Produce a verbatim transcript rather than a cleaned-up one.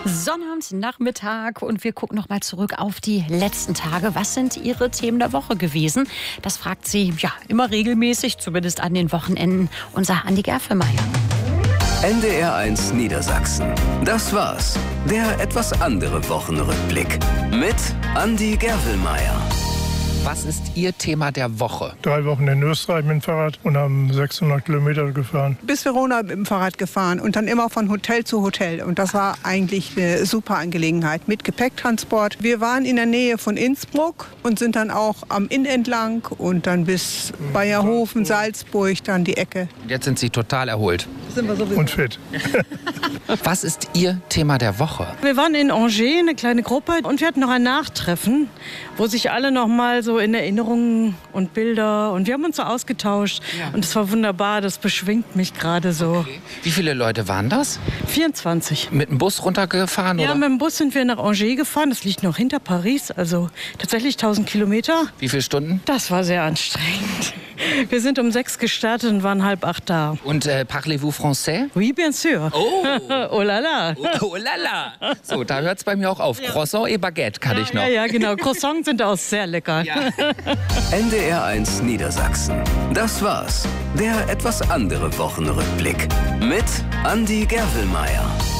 Sonnabendnachmittag und wir gucken noch mal zurück auf die letzten Tage. Was sind Ihre Themen der Woche gewesen? Das fragt sie ja immer regelmäßig, zumindest an den Wochenenden, unser Andi Gerfelmeier. N D R eins Niedersachsen. Das war's. Der etwas andere Wochenrückblick mit Andi Gerfelmeier. Was ist Ihr Thema der Woche? Drei Wochen in Österreich mit dem Fahrrad und haben sechshundert Kilometer gefahren. Bis Verona mit dem Fahrrad gefahren und dann immer von Hotel zu Hotel. Und das war eigentlich eine super Angelegenheit mit Gepäcktransport. Wir waren in der Nähe von Innsbruck und sind dann auch am Inn entlang und dann bis Bayerhofen, Salzburg, dann die Ecke. Jetzt sind Sie total erholt. Sind wir sowieso. Und fit. Was ist Ihr Thema der Woche? Wir waren in Angers, eine kleine Gruppe, und wir hatten noch ein Nachtreffen, wo sich alle noch mal so in Erinnerungen und Bilder, und wir haben uns so ausgetauscht. Ja. Und es war wunderbar, das beschwingt mich gerade so. Okay. Wie viele Leute waren das? vierundzwanzig. Mit dem Bus runtergefahren? Ja, oder? mit dem Bus sind wir nach Angers gefahren. Das liegt noch hinter Paris, also tatsächlich tausend Kilometer. Wie viele Stunden? Das war sehr anstrengend. Wir sind um sechs gestartet und waren halb acht da. Und äh, parlez-vous français? Oui, bien sûr. Oh, Oh la la. oh, oh lala. So, da hört es bei mir auch auf. Croissant et Baguette kann Ja, ich noch. ja, ja, genau. Croissants sind auch sehr lecker. Ja. N D R eins Niedersachsen. Das war's. Der etwas andere Wochenrückblick mit Andi Gerfelmeier.